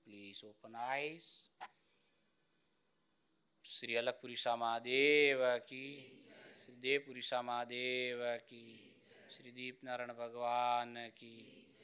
Please open eyes. Shri अलगपुरी Mahadev की, श्री देवपुरी महादेव की, श्री दीप नारायण भगवान की,